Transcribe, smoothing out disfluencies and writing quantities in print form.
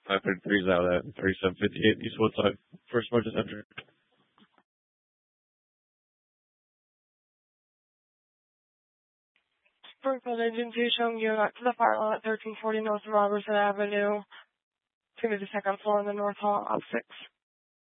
533's out at 3758 East Woodside. First emergence entry. Springfield Agency showing you out to the fire line at 1340 North Robertson Avenue. It's going to be the second floor in the North Hall, op 6.